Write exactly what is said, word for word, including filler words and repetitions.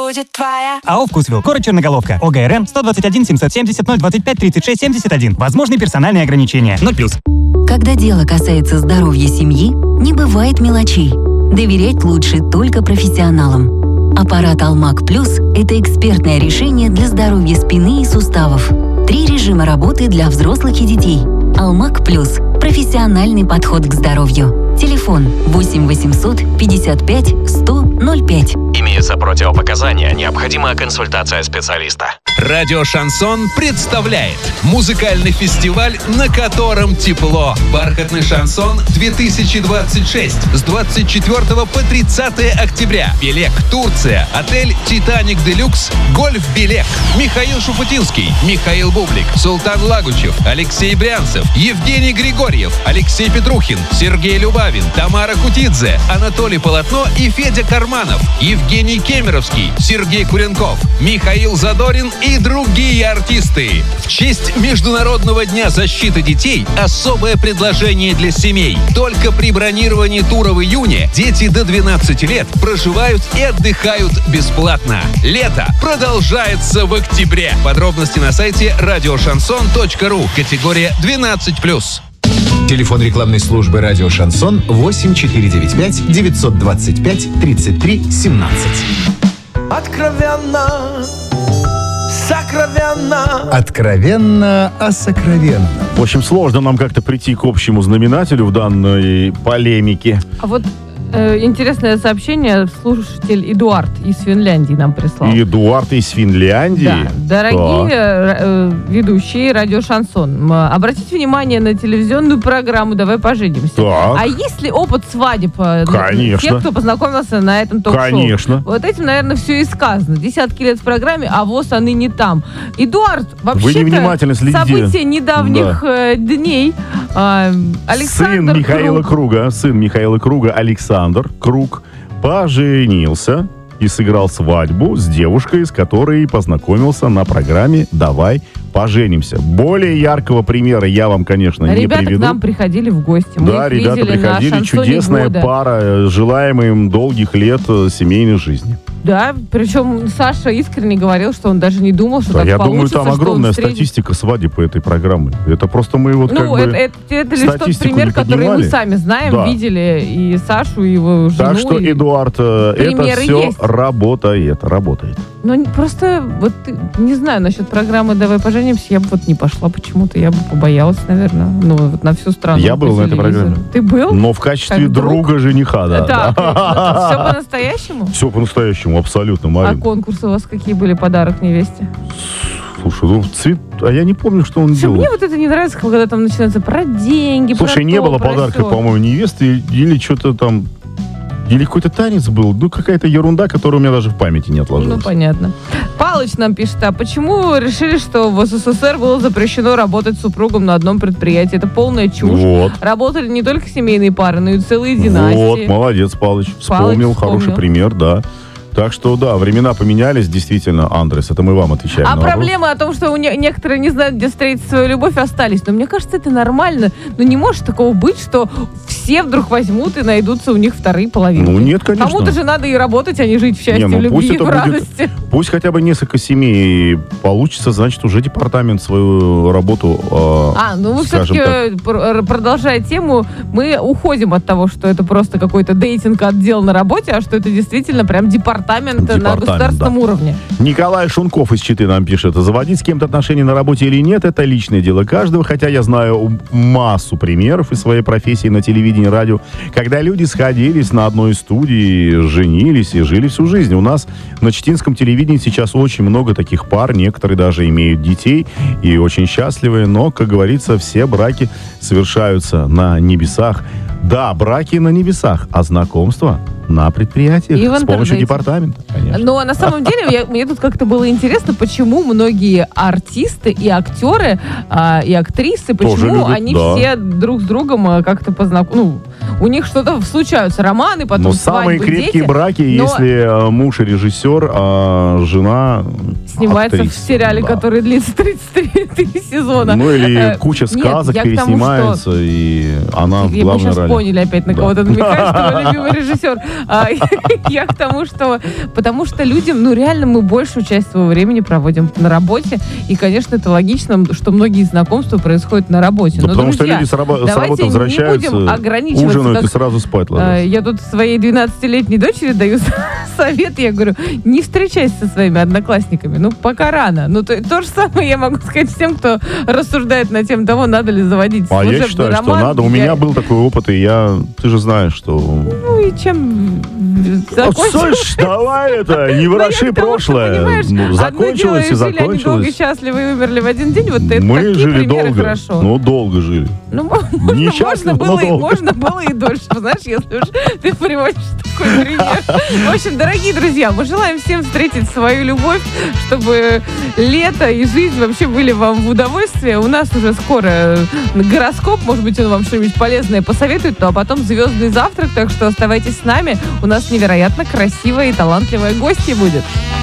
будет твоя. АО «Вкусвилл», город Черноголовка. ОГРН сто двадцать один семьсот семьдесят ноль двадцать пять тридцать шесть семьдесят один. Возможны персональные ограничения. ноль плюс. Когда дело касается здоровья семьи, не бывает мелочей. Доверять лучше только профессионалам. Аппарат Алмак Плюс – это экспертное решение для здоровья спины и суставов. Три режима работы для взрослых и детей. Алмак Плюс – профессиональный подход к здоровью. Телефон восемь восемьсот пятьдесят пять сто ноль пять. Имеются противопоказания, необходима консультация специалиста. Радио «Шансон» представляет музыкальный фестиваль, на котором тепло. «Бархатный шансон две тысячи двадцать шесть» с двадцать четвёртого по тридцатое октября. Белек, Турция. Отель «Титаник Делюкс». Гольф Белек. Михаил Шуфутинский, Михаил Бублик, Султан Лагучев, Алексей Брянцев, Евгений Григорьев, Алексей Петрухин, Сергей Любавин, Тамара Кутидзе, Анатолий Полотно и Федя Карманов, Евгений Кемеровский, Сергей Куренков, Михаил Задорин и другие артисты. В честь Международного дня защиты детей особое предложение для семей. Только при бронировании тура в июне дети до двенадцати лет проживают и отдыхают бесплатно. Лето продолжается в октябре. Подробности на сайте радио шансон точка ру. Категория двенадцать плюс. Телефон рекламной службы «Радио Шансон» восемь четыре девять пять девятьсот двадцать пять тридцать три семнадцать. Откровенно, сокровенно. Откровенно о сокровенном. В общем, сложно нам как-то прийти к общему знаменателю в данной полемике. А вот э, интересное сообщение слушатель Эдуард из Финляндии нам прислал. Эдуард из Финляндии? Да. Дорогие э, ведущие радио «Шансон», обратите внимание на телевизионную программу «Давай поженимся». Так. А есть ли опыт свадеб? Конечно. Тех, кто познакомился на этом ток-шоу? Конечно. Вот этим, наверное, все и сказано. Десятки лет в программе, а воз они не там. Эдуард, вообще-то события недавних да. дней. Э, Александр Сын Михаила Круг. Круга, сын Михаила Круга, Александр Круг, поженился и сыграл свадьбу с девушкой, с которой познакомился на программе «Давай поженимся». Более яркого примера я вам, конечно, не ребята приведу. Ребята к нам приходили в гости. Мы да, их ребята видели приходили. на Чудесная года. пара, желаем им долгих лет семейной жизни. Да, причем Саша искренне говорил, что он даже не думал, что да, так я получится. думаю, там огромная встретит... статистика свадеб по этой программе. Это просто мы вот ну, как это, бы это, это лишь тот пример, который поднимали. мы сами знаем, да. видели и Сашу, и его жену. Так что, и... Эдуард, это все есть. работает, работает. Ну, просто, вот, не знаю, насчет программы «Давай поженимся», я бы вот не пошла почему-то, я бы побоялась, наверное, ну, вот на всю страну. Я был на этой программе. Ты был? Но в качестве как друга друг? жениха, да. Так, да. Все по-настоящему? Все по-настоящему, абсолютно, Марин. А конкурсы у вас какие были, подарок невесте? Слушай, ну цвет... А я не помню, что он Слушай, делал. Мне вот это не нравится, когда там начинается про деньги, Слушай, про не то, было про подарка, сё. по-моему, невесты или что-то там... Или какой-то танец был. Ну, какая-то ерунда, которая у меня даже в памяти не отложилась. Ну, понятно. Палыч нам пишет, а почему решили, что в СССР было запрещено работать с супругом на одном предприятии? Это полная чушь. Вот. Работали не только семейные пары, но и целые династии. Вот, молодец, Палыч. Вспомнил, Палыч хороший вспомнил. пример, да. Так что, да, времена поменялись, действительно, Андрес, это мы вам отвечаем. А на проблемы о том, что у не- некоторые не знают, где встретить свою любовь, остались. Но мне кажется, это нормально. Но не может такого быть, что все вдруг возьмут и найдутся у них вторые половинки. Ну, нет, конечно. Кому-то же надо и работать, а не жить в счастье, Не, ну, в любви пусть и это в будет- радости. Пусть хотя бы несколько семей получится, значит, уже департамент свою работу, э, А, ну вы скажем все-таки, пр- продолжая тему, мы уходим от того, что это просто какой-то дейтинг-отдел на работе, а что это действительно прям департамент, Департамент, на государственном да. уровне. Николай Шунков из Читы нам пишет: заводить с кем-то отношения на работе или нет, это личное дело каждого, хотя я знаю массу примеров из своей профессии на телевидении и радио, когда люди сходились на одной студии, женились и жили всю жизнь. У нас на читинском телевидении сейчас очень много таких пар, некоторые даже имеют детей и очень счастливые, но, как говорится, все браки совершаются на небесах. Да, браки на небесах, а знакомства на предприятиях И в с помощью интернете. департамента. Конечно. Но на самом деле я- мне тут как-то было интересно, почему многие артисты и актеры, а, и актрисы, Тоже почему любят, они да. все друг с другом а, как-то познакомились. Ну, у них что-то случаются, романы, потом Но свадьбы, самые крепкие дети, браки, но... если муж и режиссер, а жена снимается актриса. в сериале, Да. который длится тридцать три сезона. Ну или Э, куча сказок нет, я к тому, переснимается, что- и она в И мы главной сейчас роли. поняли опять, на Да. кого ты намекаешь, что твой любимый режиссер. А, Я к тому, что... Потому что людям, ну реально, мы большую часть своего времени проводим на работе. И, конечно, это логично, что многие знакомства происходят на работе. Да Но, потому что друзья, люди с, рабо- с давайте работы не возвращаются, будем ограничиваться, ужинают как- и сразу спать Э, ложатся. Я тут своей двенадцатилетней дочери даю совет, я говорю, не встречайся со своими одноклассниками, ну, пока рано. Ну, то, то же самое я могу сказать всем, кто рассуждает на тему того, надо ли заводить А я служебный считаю, что роман. надо. У Я- меня был такой опыт, и я... Ты же знаешь, что... Ну, и чем закончилось? Слышь, давай это, не вороши Ну, я к тому, что, прошлое. понимаешь, Ну, одно закончилось дело, и жили они долго и закончилось. счастливы и умерли в один день. Вот это Мы такие жили примеры долго. хорошо. Ну, долго жили. Ну, можно, Несчастливо, можно, было, но и, долго. можно было и дольше, знаешь, если уж ты приводишь такой пример. В общем, дорогие друзья, мы желаем всем встретить свою любовь, чтобы лето и жизнь вообще были вам в удовольствие. У нас уже скоро гороскоп, может быть, он вам что-нибудь полезное посоветует, ну а потом звездный завтрак, так что оставайтесь с нами. У нас невероятно красивая и талантливая гостья будет.